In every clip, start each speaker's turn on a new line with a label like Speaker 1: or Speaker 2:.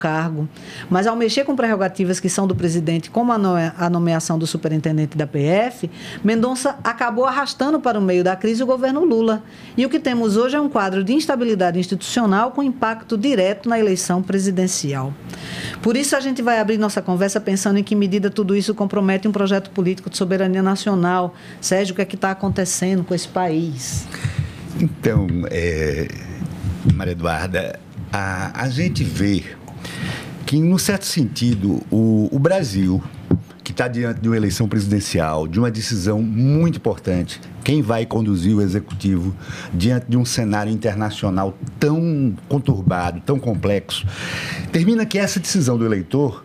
Speaker 1: cargo, mas ao mexer com prerrogativas que são do presidente, como a nomeação do superintendente da PF, Mendonça acabou arrastando para o meio da crise o governo Lula. E o que temos hoje é um quadro de instabilidade institucional com impacto direto na eleição presidencial. Por isso, a gente vai abrir nossa conversa pensando em que medida tudo isso compromete um projeto político de soberania nacional. Sérgio, o que é que está acontecendo com esse país?
Speaker 2: Então, Maria Eduarda, a gente vê que, num certo sentido, o Brasil, que está diante de uma eleição presidencial, de uma decisão muito importante, quem vai conduzir o executivo diante de um cenário internacional tão conturbado, tão complexo, termina que essa decisão do eleitor,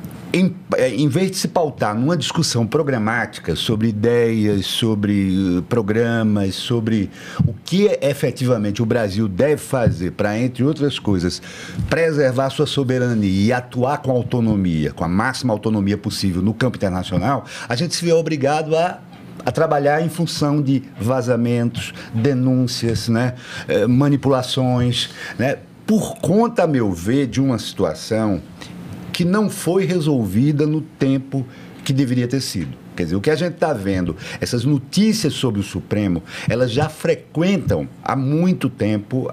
Speaker 2: em vez de se pautar numa discussão programática sobre ideias, sobre programas, sobre o que efetivamente o Brasil deve fazer para, entre outras coisas, preservar sua soberania e atuar com autonomia, com a máxima autonomia possível no campo internacional, a gente se vê obrigado a trabalhar em função de vazamentos, denúncias, né, manipulações, né, por conta, a meu ver, de uma situação que não foi resolvida no tempo que deveria ter sido. Quer dizer, o que a gente está vendo, essas notícias sobre o Supremo, elas já frequentam há muito tempo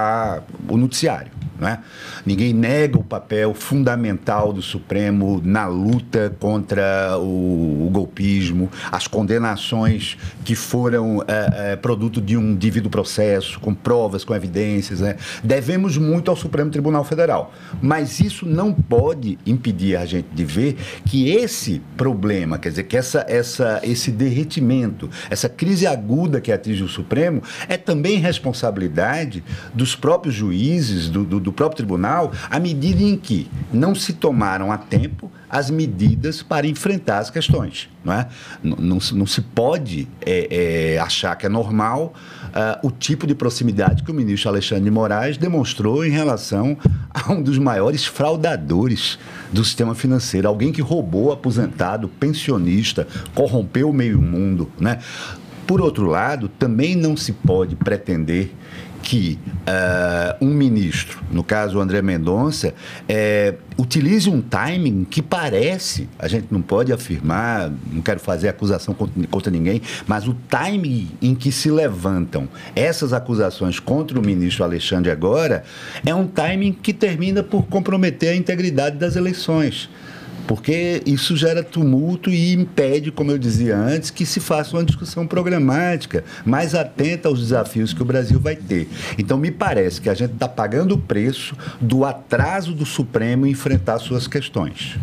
Speaker 2: o noticiário. Não é? Ninguém nega o papel fundamental do Supremo na luta contra o golpismo, as condenações que foram produto de um devido processo, com provas, com evidências. Né? Devemos muito ao Supremo Tribunal Federal, mas isso não pode impedir a gente de ver que esse problema, quer dizer, que esse derretimento, essa crise aguda que atinge o Supremo, é também responsabilidade dos próprios juízes, do próprio tribunal, à medida em que não se tomaram a tempo as medidas para enfrentar as questões. Não é? Não se pode achar que é normal o tipo de proximidade que o ministro Alexandre de Moraes demonstrou em relação a um dos maiores fraudadores do sistema financeiro, alguém que roubou aposentado, pensionista, corrompeu o meio mundo. Né? Por outro lado, também não se pode pretender que um ministro, no caso o André Mendonça, utilize um timing que parece, a gente não pode afirmar, não quero fazer acusação contra ninguém, mas o timing em que se levantam essas acusações contra o ministro Alexandre agora é um timing que termina por comprometer a integridade das eleições. Porque isso gera tumulto e impede, como eu dizia antes, que se faça uma discussão programática mais atenta aos desafios que o Brasil vai ter. Então, me parece que a gente está pagando o preço do atraso do Supremo em enfrentar suas questões.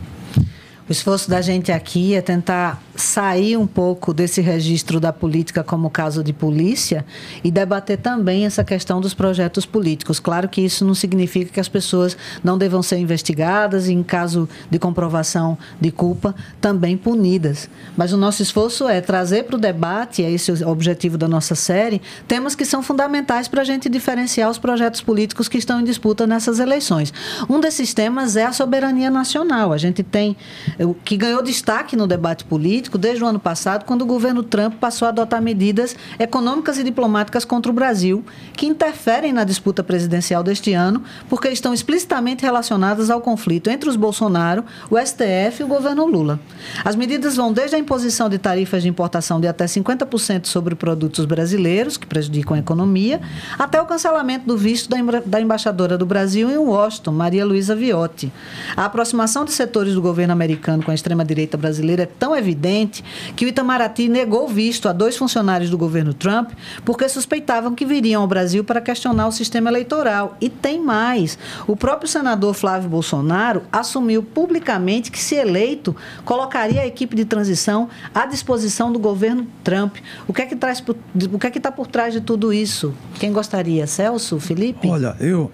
Speaker 1: O esforço da gente aqui é tentar sair um pouco desse registro da política como caso de polícia e debater também essa questão dos projetos políticos. Claro que isso não significa que as pessoas não devam ser investigadas e, em caso de comprovação de culpa, também punidas. Mas o nosso esforço é trazer para o debate, é esse o objetivo da nossa série, temas que são fundamentais para a gente diferenciar os projetos políticos que estão em disputa nessas eleições. Um desses temas é a soberania nacional. A gente tem o que ganhou destaque no debate político desde o ano passado, quando o governo Trump passou a adotar medidas econômicas e diplomáticas contra o Brasil, que interferem na disputa presidencial deste ano, porque estão explicitamente relacionadas ao conflito entre os Bolsonaro, o STF e o governo Lula. As medidas vão desde a imposição de tarifas de importação de até 50% sobre produtos brasileiros, que prejudicam a economia, até o cancelamento do visto da embaixadora do Brasil em Washington, Maria Luísa Viotti. A aproximação de setores do governo americano com a extrema-direita brasileira é tão evidente que o Itamaraty negou visto a 2 funcionários do governo Trump porque suspeitavam que viriam ao Brasil para questionar o sistema eleitoral. E tem mais. O próprio senador Flávio Bolsonaro assumiu publicamente que, se eleito, colocaria a equipe de transição à disposição do governo Trump. O que é que está por trás de tudo isso? Quem gostaria? Celso, Felipe?
Speaker 3: Olha,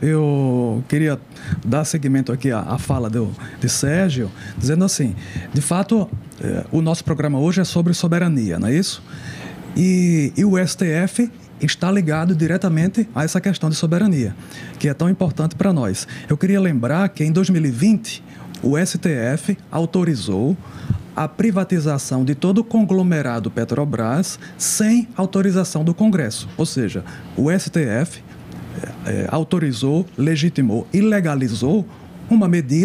Speaker 3: eu queria dar seguimento aqui à fala de Sérgio, dizendo assim, de fato, o nosso programa hoje é sobre soberania, não é isso? E o STF está ligado diretamente a essa questão de soberania, que é tão importante para nós. Eu queria lembrar que em 2020, o STF autorizou a privatização de todo o conglomerado Petrobras sem autorização do Congresso. Ou seja, o STF autorizou, legitimou e legalizou uma medida